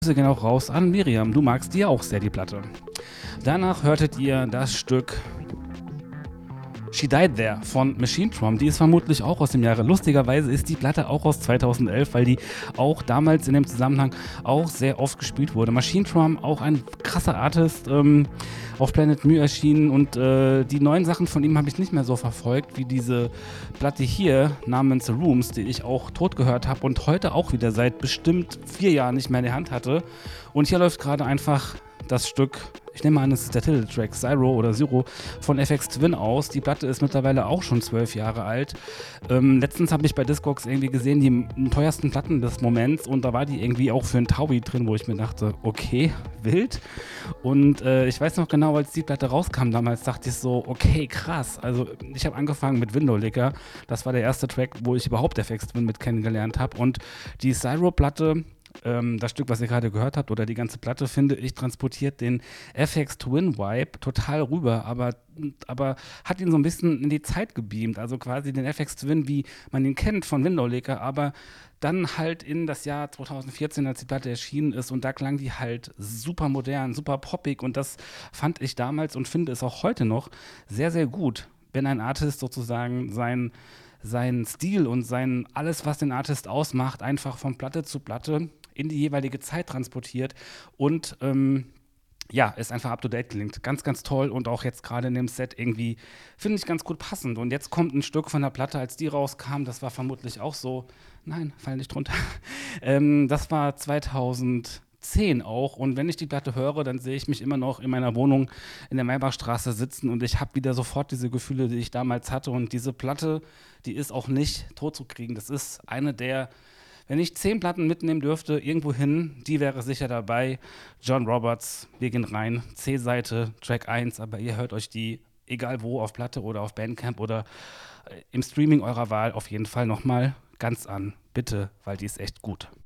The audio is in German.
Grüße gehen auch raus an Miriam. Du magst die ja auch sehr, die Platte. Danach hörtet ihr das Stück She Died There von Machinedrum. Die ist vermutlich auch aus dem Jahre. Lustigerweise ist die Platte auch aus 2011, weil die auch damals in dem Zusammenhang auch sehr oft gespielt wurde. Machinedrum, auch ein krasser Artist, auf Planet Mu erschienen und die neuen Sachen von ihm habe ich nicht mehr so verfolgt wie diese Platte hier namens The Rooms, die ich auch tot gehört habe und heute auch wieder seit bestimmt 4 Jahren nicht mehr in der Hand hatte. Und hier läuft gerade einfach das Stück, ich nehme an, es ist der Titeltrack Zero von FX Twin aus. Die Platte ist mittlerweile auch schon 12 Jahre alt. Letztens habe ich bei Discogs irgendwie gesehen, die teuersten Platten des Moments und da war die irgendwie auch für ein Taui drin, wo ich mir dachte, okay, wild. Und ich weiß noch genau, als die Platte rauskam damals, dachte ich so, okay, krass. Also ich habe angefangen mit Windowlicker. Das war der erste Track, wo ich überhaupt FX Twin mit kennengelernt habe. Und die Zero-Platte, das Stück, was ihr gerade gehört habt, oder die ganze Platte, finde ich, transportiert den FX Twin Vibe total rüber, aber hat ihn so ein bisschen in die Zeit gebeamt, also quasi den FX Twin, wie man ihn kennt von Windowlicker, aber dann halt in das Jahr 2014, als die Platte erschienen ist und da klang die halt super modern, super poppig und das fand ich damals und finde es auch heute noch sehr, sehr gut, wenn ein Artist sozusagen seinen Stil und sein alles, was den Artist ausmacht, einfach von Platte zu Platte in die jeweilige Zeit transportiert und ja, es einfach up to date klingt. Ganz, ganz toll und auch jetzt gerade in dem Set irgendwie, finde ich, ganz gut passend. Und jetzt kommt ein Stück von der Platte, als die rauskam, das war vermutlich auch so, nein, fall nicht drunter. Das war 2010 auch. Und wenn ich die Platte höre, dann sehe ich mich immer noch in meiner Wohnung in der Maybachstraße sitzen und ich habe wieder sofort diese Gefühle, die ich damals hatte. Und diese Platte, die ist auch nicht tot zu kriegen. Das ist eine der, wenn ich 10 Platten mitnehmen dürfte, irgendwo hin, die wäre sicher dabei. John Roberts, wir gehen rein, C-Seite, Track 1, aber ihr hört euch die, egal wo, auf Platte oder auf Bandcamp oder im Streaming eurer Wahl, auf jeden Fall nochmal ganz an. Bitte, weil die ist echt gut.